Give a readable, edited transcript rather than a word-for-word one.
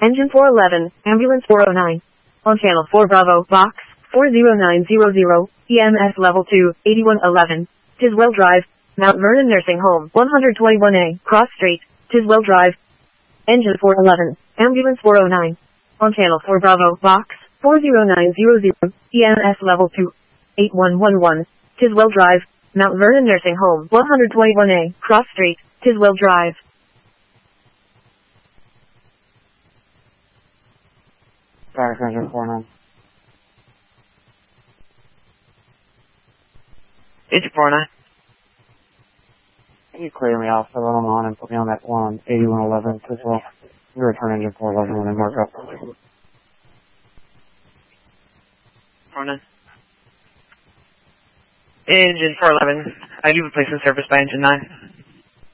Engine 411, Ambulance 409. On channel 4 Bravo, box 40900, EMS level 2, 8111. Tiswell Drive, Mount Vernon Nursing Home, 121A, Cross Street, Tiswell Drive. Engine 411, Ambulance 409. On channel 4 Bravo, box 40900, EMS level 2, 8111. Tiswell Drive, Mount Vernon Nursing Home, 121A, Cross Street, Tiswell Drive. Sorry, Engine 49. Engine 49. Can you clear me off so I'm on and put me on that one 8111 as well? You return Engine 411 when they mark up. 49. Engine 411. I do replacement service by Engine 9.